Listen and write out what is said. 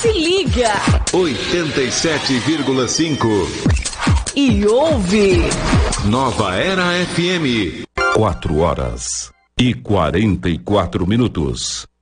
Se liga. 87,5. E ouve. Nova Era FM. 4 horas e 44 minutos.